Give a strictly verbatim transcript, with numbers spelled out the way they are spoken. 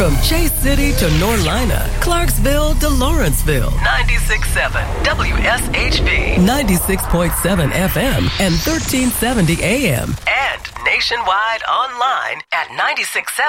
From Chase City to Norlina, Clarksville to Lawrenceville. ninety-six point seven W S H V. ninety-six point seven F M and thirteen seventy A M. And nationwide online at nine six seven